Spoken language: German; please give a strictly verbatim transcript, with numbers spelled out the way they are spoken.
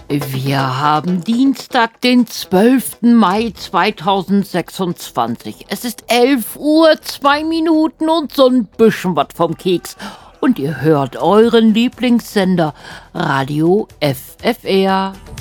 Wir haben Dienstag, den zwölften Mai zweitausendsechsundzwanzig. Es ist elf Uhr, zwei Minuten und so ein bisschen was vom Keks. Und ihr hört euren Lieblingssender Radio F F R.